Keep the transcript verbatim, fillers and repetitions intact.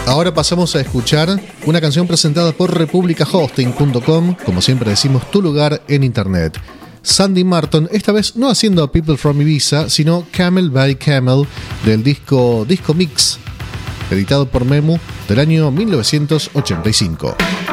Ahora pasamos a escuchar una canción presentada por republica hosting punto com, como siempre decimos, tu lugar en internet. Sandy Martin, esta vez no haciendo People from Ibiza, sino Camel by Camel, del disco Disco Mix, editado por Memu del año mil novecientos ochenta y cinco.